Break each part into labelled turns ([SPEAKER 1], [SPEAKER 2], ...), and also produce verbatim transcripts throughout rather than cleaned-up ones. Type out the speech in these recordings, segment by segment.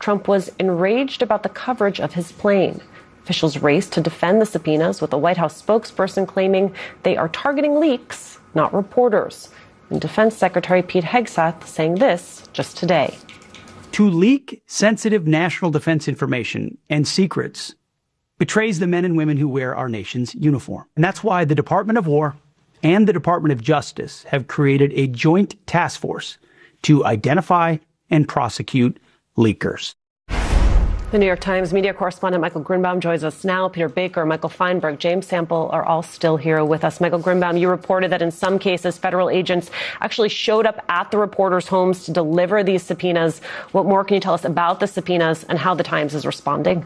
[SPEAKER 1] Trump was enraged about the coverage of his plane. Officials raced to defend the subpoenas, with a White House spokesperson claiming they are targeting leaks, not reporters. And Defense Secretary Pete Hegseth saying this just today.
[SPEAKER 2] To leak sensitive national defense information and secrets betrays the men and women who wear our nation's uniform. And that's why the Department of War and the Department of Justice have created a joint task force to identify and prosecute leakers.
[SPEAKER 1] The New York Times media correspondent Michael Grinbaum joins us now. Peter Baker, Michael Feinberg, James Sample are all still here with us. Michael Grinbaum, you reported that in some cases, federal agents actually showed up at the reporters' homes to deliver these subpoenas. What more can you tell us about the subpoenas and how the Times is responding?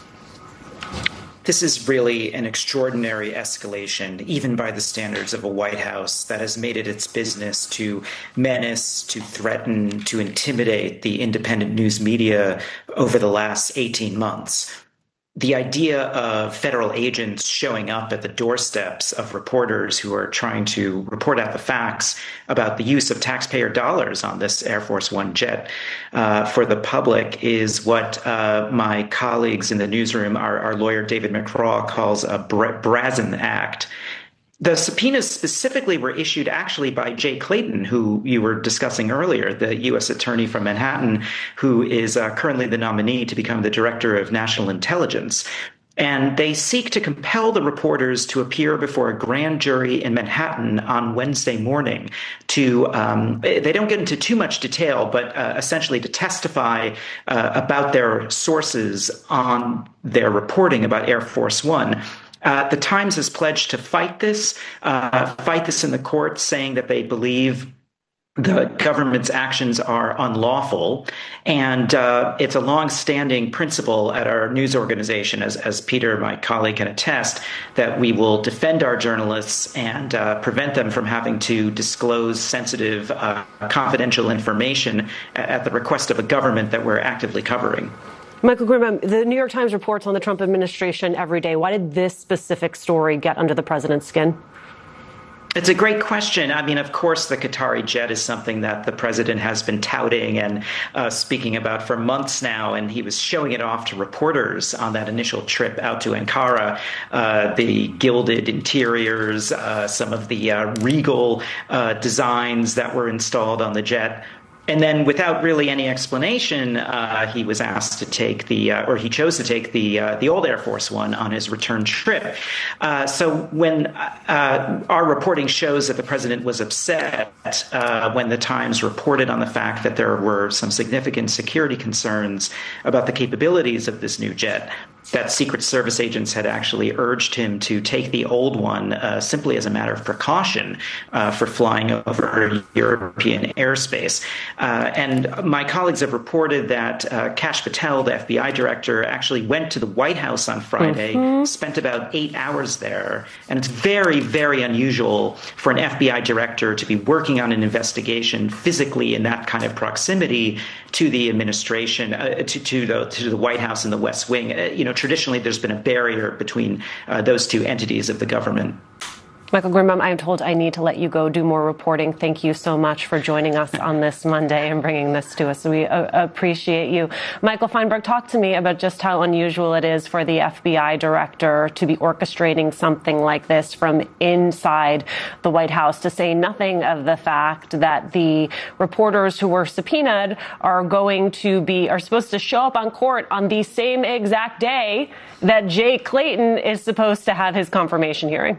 [SPEAKER 3] This is really an extraordinary escalation, even by the standards of a White House that has made it its business to menace, to threaten, to intimidate the independent news media over the last eighteen months. The idea of federal agents showing up at the doorsteps of reporters who are trying to report out the facts about the use of taxpayer dollars on this Air Force One jet uh, for the public is what uh, my colleagues in the newsroom, our, our lawyer David McCraw, calls a bra- brazen act. The subpoenas specifically were issued actually by Jay Clayton, who you were discussing earlier, the U S attorney from Manhattan, who is uh, currently the nominee to become the director of national intelligence. And they seek to compel the reporters to appear before a grand jury in Manhattan on Wednesday morning to, um, they don't get into too much detail, but uh, essentially to testify uh, about their sources on their reporting about Air Force One. Uh, the Times has pledged to fight this, uh, fight this in the courts, saying that they believe the government's actions are unlawful. And uh, it's a longstanding principle at our news organization, as, as Peter, my colleague, can attest, that we will defend our journalists and uh, prevent them from having to disclose sensitive, uh, confidential information at the request of a government that we're actively covering.
[SPEAKER 1] Michael Grinbaum, the New York Times reports on the Trump administration every day. Why did this specific story get under the president's skin?
[SPEAKER 3] It's a great question. I mean, of course, the Qatari jet is something that the president has been touting and uh, speaking about for months now, and he was showing it off to reporters on that initial trip out to Ankara. Uh, the gilded interiors, uh, some of the uh, regal uh, designs that were installed on the jet. And then, without really any explanation, uh, he was asked to take the, uh, or he chose to take the uh, the old Air Force One on his return trip. Uh, so when uh, our reporting shows that the president was upset uh, when the Times reported on the fact that there were some significant security concerns about the capabilities of this new jet, that Secret Service agents had actually urged him to take the old one uh, simply as a matter of precaution uh, for flying over European airspace. Uh, and my colleagues have reported that uh, Kash Patel, the F B I director, actually went to the White House on Friday, mm-hmm. spent about eight hours there. And it's very, very unusual for an F B I director to be working on an investigation physically in that kind of proximity to the administration, uh, to, to, the, to the White House and the West Wing. Uh, you know, traditionally, there's been a barrier between uh, those two entities of the government.
[SPEAKER 1] Michael Grinbaum, I'm told I need to let you go do more reporting. Thank you so much for joining us on this Monday and bringing this to us. We uh, appreciate you. Michael Feinberg, talk to me about just how unusual it is for the F B I director to be orchestrating something like this from inside the White House, to say nothing of the fact that the reporters who were subpoenaed are going to be, are supposed to show up on court on the same exact day that Jay Clayton is supposed to have his confirmation hearing.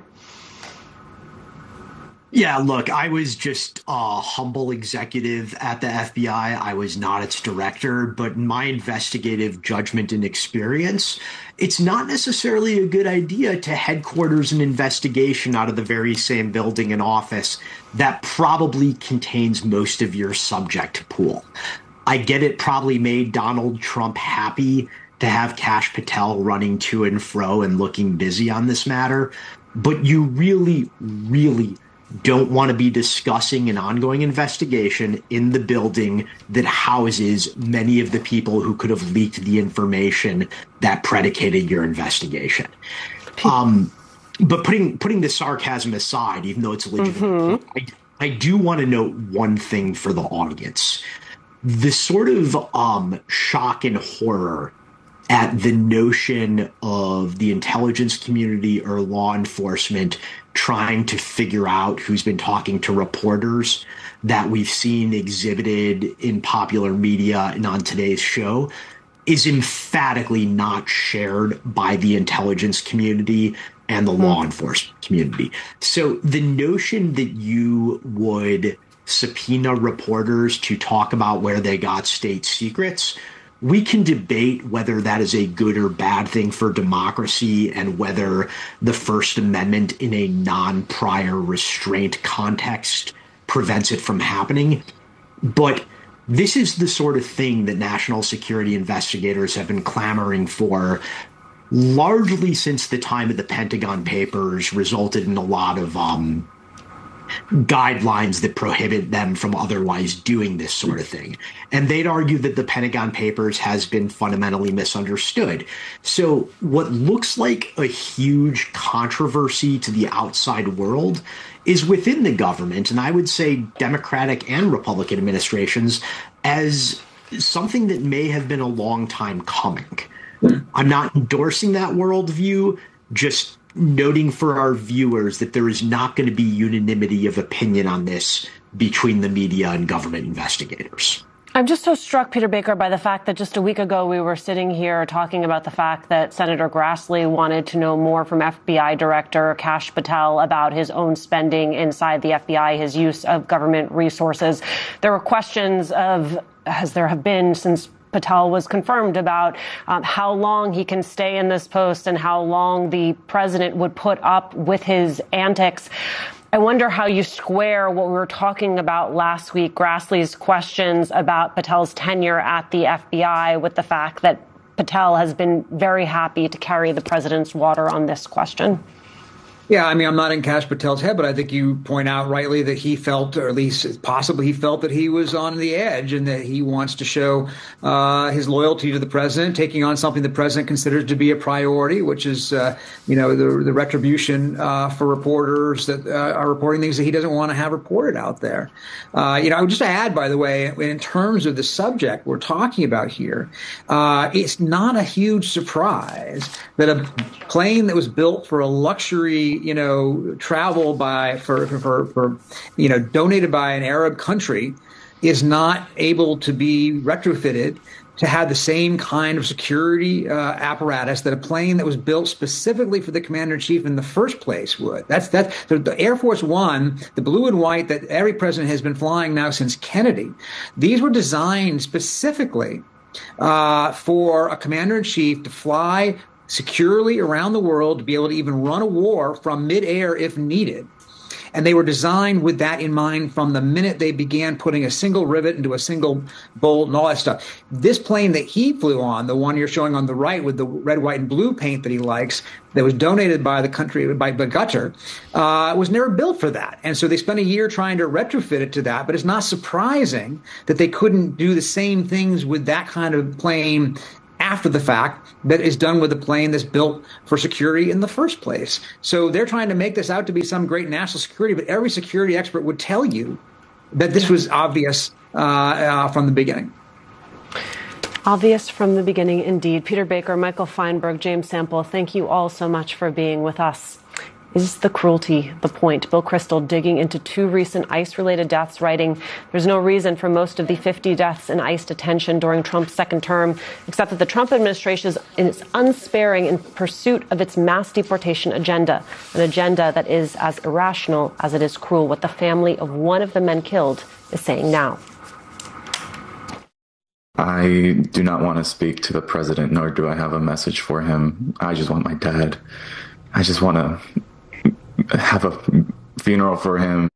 [SPEAKER 4] Yeah, look, I was just a humble executive at the F B I. I was not its director, but in my investigative judgment and experience, it's not necessarily a good idea to headquarters an investigation out of the very same building and office that probably contains most of your subject pool. I get it probably made Donald Trump happy to have Kash Patel running to and fro and looking busy on this matter, but you really, really don't want to be discussing an ongoing investigation in the building that houses many of the people who could have leaked the information that predicated your investigation. Um, but putting putting the sarcasm aside, even though it's a legitimate, mm-hmm. I, I do want to note one thing for the audience. the sort of um, shock and horror at the notion of the intelligence community or law enforcement trying to figure out who's been talking to reporters that we've seen exhibited in popular media and on today's show is emphatically not shared by the intelligence community and the mm-hmm. law enforcement community. So the notion that you would subpoena reporters to talk about where they got state secrets, we can debate whether that is a good or bad thing for democracy and whether the First Amendment in a non-prior restraint context prevents it from happening. But this is the sort of thing that national security investigators have been clamoring for largely since the time of the Pentagon Papers resulted in a lot of um, guidelines that prohibit them from otherwise doing this sort of thing. And they'd argue that the Pentagon Papers has been fundamentally misunderstood. So what looks like a huge controversy to the outside world is within the government, and I would say Democratic and Republican administrations, as something that may have been a long time coming. I'm not endorsing that worldview, just noting for our viewers that there is not going to be unanimity of opinion on this between the media and government investigators.
[SPEAKER 1] I'm just so struck, Peter Baker, by the fact that just a week ago we were sitting here talking about the fact that Senator Grassley wanted to know more from F B I Director Kash Patel about his own spending inside the F B I, his use of government resources. There were questions of, as there have been since Patel was confirmed, about um, how long he can stay in this post and how long the president would put up with his antics. I wonder how you square what we were talking about last week, Grassley's questions about Patel's tenure at the F B I, with the fact that Patel has been very happy to carry the president's water on this question.
[SPEAKER 5] Yeah, I mean, I'm not in Kash Patel's head, but I think you point out rightly that he felt, or at least possibly he felt, that he was on the edge and that he wants to show uh, his loyalty to the president, taking on something the president considers to be a priority, which is, uh, you know, the, the retribution uh, for reporters that uh, are reporting things that he doesn't want to have reported out there. Uh, you know, I would just add, by the way, in terms of the subject we're talking about here, uh, it's not a huge surprise that a plane that was built for a luxury, you know, travel by for, for, for, you know, donated by an Arab country is not able to be retrofitted to have the same kind of security uh, apparatus that a plane that was built specifically for the commander-in-chief in the first place would. That's that. The Air Force One, the blue and white that every president has been flying now since Kennedy, these were designed specifically uh, for a commander-in-chief to fly securely around the world, to be able to even run a war from midair if needed. And they were designed with that in mind from the minute they began putting a single rivet into a single bolt and all that stuff. This plane that he flew on, the one you're showing on the right with the red, white, and blue paint that he likes, that was donated by the country, by, by Qatar, uh, was never built for that. And so they spent a year trying to retrofit it to that. But it's not surprising that they couldn't do the same things with that kind of plane after the fact that is done with a plane that's built for security in the first place. So they're trying to make this out to be some great national security, but every security expert would tell you that this was obvious uh, uh, from the beginning.
[SPEAKER 1] Obvious from the beginning, indeed. Peter Baker, Michael Feinberg, James Sample, thank you all so much for being with us. Is the cruelty the point? Bill Kristol digging into two recent ICE-related deaths, writing, there's no reason for most of the fifty deaths in ICE detention during Trump's second term, except that the Trump administration is unsparing in pursuit of its mass deportation agenda, an agenda that is as irrational as it is cruel. What the family of one of the men killed is saying now.
[SPEAKER 6] I do not want to speak to the president, nor do I have a message for him. I just want my dad. I just want to have a funeral for him.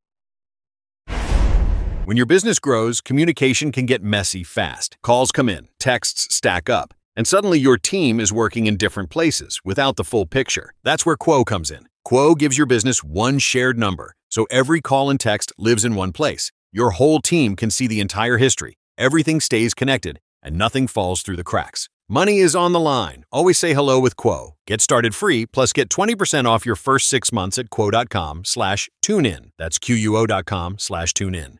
[SPEAKER 7] When your business grows, communication can get messy fast. Calls come in, texts stack up, and suddenly your team is working in different places without the full picture. That's where Quo comes in. Quo gives your business one shared number, so every call and text lives in one place. Your whole team can see the entire history. Everything stays connected, and nothing falls through the cracks. Money is on the line. Always say hello with Quo. Get started free, plus get twenty percent off your first six months at quo.com slash tune in. That's Q U O dot com slash tune in.